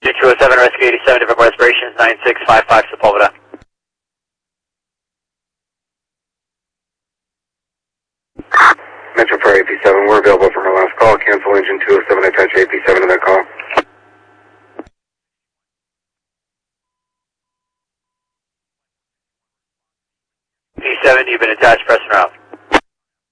207, rescue 87, different aspirations, 9655 Sepulveda. Metro for AP7, we're available for our last call. Cancel engine 207, attach AP7 to that call. 87, you've been attached, press and route.